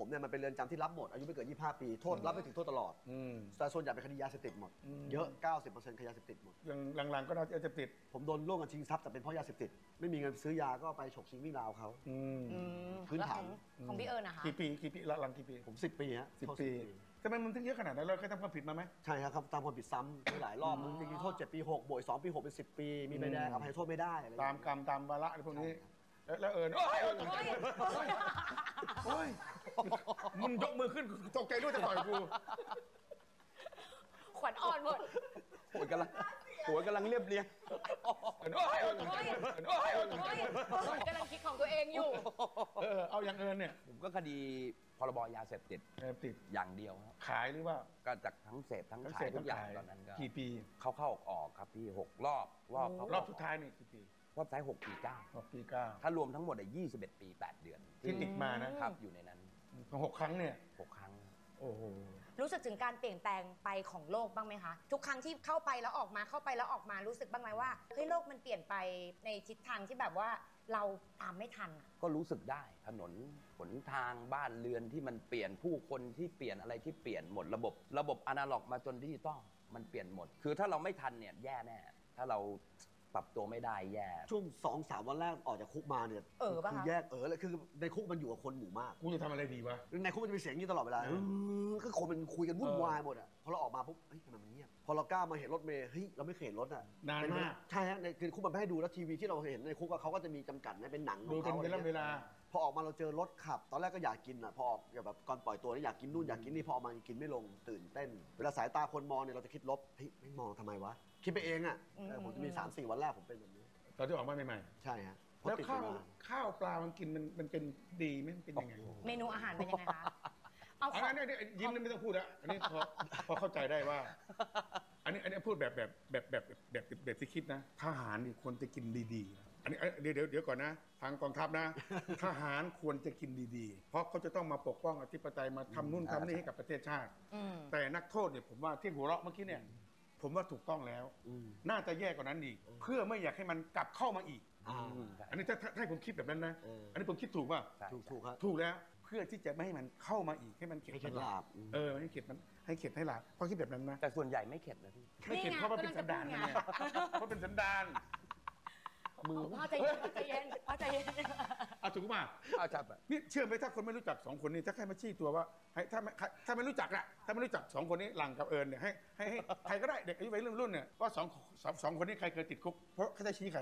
ผมเนี่ยมันเป็นเรือนจำที่รับหมดอายุไม่เกิน25 ปีโทษรับไม่ถึงโทษตลอดแต่ส่วนใหญ่เป็นคดียาเสพติดหมดเยอะ 90% คดียาเสพติดหมดอย่างหลังๆก็น่าจะติดผมโดนร่วมกันชิงทรัพย์แต่เป็นเพราะยาเสพติดไม่มีเงินซื้อยาก็ไปฉกชิงวิ่งราวเขาพื้นฐานของพี่เอิญนะคะกี่ปีหลังกี่ปีผม10 ปีฮะ 10 ปีทำไมมันถึงเยอะขนาดนั้นเราเคยทำความผิดมาไหมใช่ครับตามความผิดซ้ำหลายรอบจริงๆโทษ7 ปี 6บวก2 ปี 6 เป็น 10 ปีมีใบแดงอภัยโทษไม่ได้ตามกรรมตามวาระอะไรพวกนี้แล้วเอิญโอ้ยมึงยกมือขึ้นตกใจด้วยจะต่อยกูขวัญอ่อนหมดหัวกำลังเรียบเรียงกำลังคิดของตัวเองอยู่เอาอย่างเอิญเนี่ยผมก็คดีพรบยาเสพติดอย่างเดียวครับขายหรือว่าก็จากทั้งเสพทั้งขายทุกอย่างตอนนั้นก็กี่ปีเข้าออกครับพี่6 รอบสุดท้ายนี่กี่ปีรอบท้าย6 ปี 9ถ้ารวมทั้งหมด21 ปี 8 เดือนที่ติดมานะครับอยู่ในนั้น 6 ครั้งเนี่ย 6 ครั้งโอ้โหรู้สึกถึงการเปลี่ยนแปลงไปของโลกบ้างไหมคะทุกครั้งที่เข้าไปแล้วออกมารู้สึกบ้างไหมว่าเฮ้ยโลกมันเปลี่ยนไปในทิศทางที่แบบว่าเราตามไม่ทันก็รู้สึกได้ถนนหนทางบ้านเรือนที่มันเปลี่ยนผู้คนที่เปลี่ยนอะไรที่เปลี่ยนหมดระบบอนาล็อกมาจนดิจิตอลมันเปลี่ยนหมดคือถ้าเราไม่ทันเนี่ยแย่แน่ถ้าเราปรับตัวไม่ได้แย่ช่วง2-3 วันแรกออกจากคุกมาเนี่ยคือแยกเลยคือในคุกมันอยู่กับคนหมู่มากกูจะทำอะไรดีวะในคุกมันจะมีเสียงนี้ตลอดเวลาคือคนมันคุยกันวุ่นวายหมดอ่ะพอเราออกมาปุ๊บเฮ้ยทำไมมันเงียบพอเรากล้ามาเห็นรถเมล์เฮ้ยเราไม่เคยเห็นรถอ่ะนานมากใช่ฮะในคือคุกมันไม่ให้ดูแล้วทีวีที่เราเห็นในคุกเขาก็จะมีจำกัดนะเป็นหนังดูเป็นเวลาพอออกมาเราเจอรถขับตอนแรกก็อยากกินอ่ะพอออกแบบก่อนปล่อยตัวนี่อยากกินนู่นอยากกินนี่พอออกมากินไม่ลงตื่นเต้นเวลาสายตาคนมองเนี่ยเราจะคิดลบเฮ้ยไม่มองทำไมวะคิดไปเองอ่ะผมจะมี3-4 วันแรกผมเป็นแบบนี้ตอนที่ออกมาใหม่ๆใช่ฮะแล้วข้าวปลามันกินมันเป็นดีไหมเป็นยังไงเมนูอาหารเป็นยังไงคะเอาอันนี้ยิ้มไม่ต้องพูดแล้วอันนี้พอเข้าใจได้ว่าอันนี้พูดแบบที่คิดนะทหารนี่ควรจะกินดีๆอันนี้เดี๋ยวก่อนนะทางกองทัพนะทหารควรจะกินดีๆเพราะเขาจะต้องมาปกป้องอธิปไตยมาทำนู่นทำนี่ให้กับประเทศชาติแต่นักโทษเนี่ยผมว่าที่หัวเราะเมื่อกี้เนี่ยผมว่าถูกต้องแล้วน่าจะแย่กว่านั้นอีกเพื่อไม่อยากให้มันกลับเข้ามาอีกอันนี้ถ้าผมคิดแบบนั้นนะอันนี้ผมคิดถูกป่ะถูกครับถูกแล้วเพื่อที่จะไม่ให้มันเข้ามาอีกให้มันเข็ดให้หลาบให้เข็ดมันให้เข็ดให้หลาบเพราะคิดแบบนั้นนะแต่ส่วนใหญ่ไม่เข็ดนะพี่ไม่เข็ดเพราะว่าเป็นสันดานไงเพราะเป็นสันดานมือพ่อใจเย็นเอาถูกป่ะเอาจับนี่เชื่อไหมถ้าคนไม่รู้จัก2 คนนี้ถ้าใครมาชี้ตัวว่าถ้าไม่รู้จักอะถ้าไม่รู้จัก2 คนนี้หลังกับเอิญเนี่ยให้ใครก็ได้เด็กอายุวัยรุ่นเนี่ยว่า2 คนนี้ใครเคยติดคุกเพราะเขาจะชี้ใคร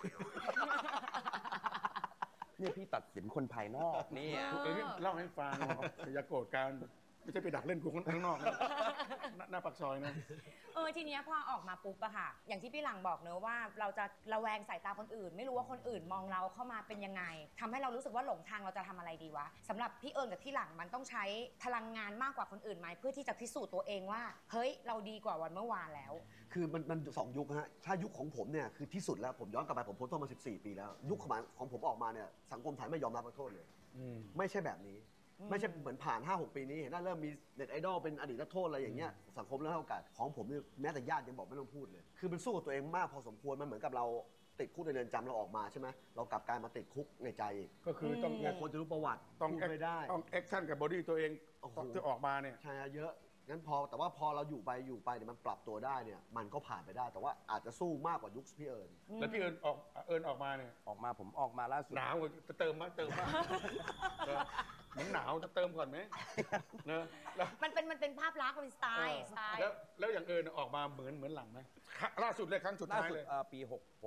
เนี่ยพี่ตัดสินคนภายนอกนี่เล่าให้ฟังอย่าโกรธกันไม่ใช่ไปดักเล่นกูข้างนอกหน้าปากซอยนะทีนี้พอออกมาปุ๊บอะค่ะอย่างที่พี่หลังบอกเนอะว่าเราจะระแวงสายตาคนอื่นไม่รู้ว่าคนอื่นมองเราเข้ามาเป็นยังไงทำให้เรารู้สึกว่าหลงทางเราจะทำอะไรดีวะสำหรับพี่เอิญกับพี่หลังมันต้องใช้พลังงานมากกว่าคนอื่นไหมเพื่อที่จะพิสูจน์ตัวเองว่าเฮ้ยเราดีกว่าวันเมื่อวานแล้วคือมัน2 ยุคฮะถ้ายุคของผมเนี่ยคือที่สุดแล้วผมย้อนกลับไปผมพ้นโทษมา14 ปีแล้วยุคของผมออกมาเนี่ยสังคมไทยไม่ยอมรับโทษเลยไม่ใช่แบบนี้ไม่ใช่เหมือนผ่าน 5-6 ปีนี้เห็นเริ่มมีเน็ตไอดอลเป็นอดีตนักโทษอะไรอย่างเงี้ยสังคมเริ่มให้โอกาสของผมเนี่ยแม้แต่ญาติยังบอกไม่ต้องพูดเลยคือมันสู้กับตัวเองมากพอสมควรมันเหมือนกับเราติดคุกในเรือนจำเราออกมาใช่ไหมเรากลับกลายมาติดคุกในใจก็คือต้องคนจะรู้ประวัติต้องไม่ได้ต้องแอคชั่นกับบอดี้ตัวเองที่ออกมาเนี่ยใช่เยอะงั้นแต่ว่าพอเราอยู่ไปเนี่ยมันปรับตัวได้เนี่ยมันก็ผ่านไปได้แต่ว่าอาจจะสู้มากกว่ายุคพี่เอิญแล้วพี่เอิญออกมาเนี่ยผมออกมาล่าสุดหนาวจะเติมมากเหมือนหนาวจะเติมก่อนไหมเนอะมันเป็นภาพลักษณ์เป็นสไตล์แล้วอย่างออกมาเหมือนหลังไหมล่าสุดเลยครั้งสุดท้ายเลยปี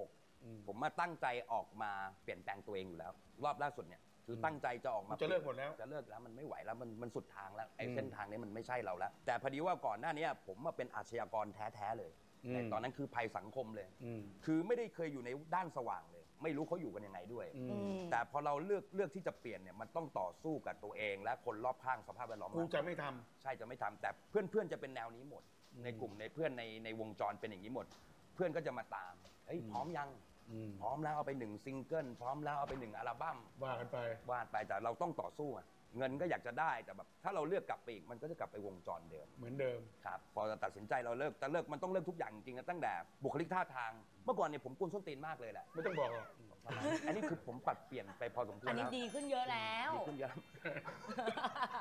66ผมมาตั้งใจออกมาเปลี่ยนแปลงตัวเองอยู่แล้วรอบล่าสุดเนี่ยคือตั้งใจจะออกมาจะเลิกหมดแล้วจะเลิกแล้วมันไม่ไหวแล้วมันสุดทางแล้วไอ้เส้นทางนี้มันไม่ใช่เราแล้วแต่พอดีว่าก่อนหน้านี้ผมมาเป็นอาชญากรแท้ๆเลยในตอนนั้นคือภัยสังคมเลยคือไม่ได้เคยอยู่ในด้านสว่างเลยไม่รู้เขาอยู่กันยังไงด้วยแต่พอเราเลือกที่จะเปลี่ยนเนี่ยมันต้องต่อสู้กับตัวเองและคนรอบข้างสภาพแวดล้อมกูจะไม่ทำใช่จะไม่ทำแต่เพื่อนจะเป็นแนวนี้หมดในกลุ่มในเพื่อนในวงจรเป็นอย่างนี้หมดเพื่อนก็จะมาตามเฮ้ยพร้อมยังพร้อมแล้วเอาไป1 ซิงเกิลพร้อมแล้วเอาไป1 อัลบั้มว่ากันไปแต่เราต้องต่อสู้เงินก็อยากจะได้แต่แบบถ้าเราเลือกกลับไปอีกมันก็จะกลับไปวงจรเดิมเหมือนเดิมครับพอจะตัดสินใจเราเลิกแต่เลิกมันต้องเลิกทุกอย่างจริงๆนะตั้งแต่บุคลิกท่าทางเมื่อก่อนเนี่ยผมกวนส้นตีนมากเลยแหละไม่ต้องบอกหรอกอันนี้คือผมปรับเปลี่ยนไปพอสมควรอันนี้ดีขึ้นเยอะแล้วดีขึ้นเยอะ